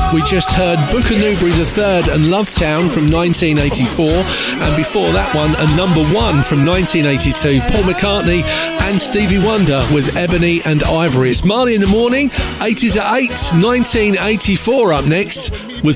we just heard Booker Newbery III and Love Town from 1984, and before that one, a number one from 1982, Paul McCartney and Stevie Wonder with Ebony and Ivory. It's Marley in the Morning, 80s at 8, 1984 up next with